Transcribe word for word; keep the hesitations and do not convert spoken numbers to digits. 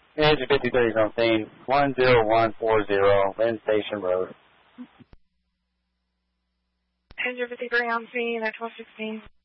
Engine fifty-three is on scene, one zero one four zero, Lynn Station Road. Engine fifty-three on scene at twelve sixteen.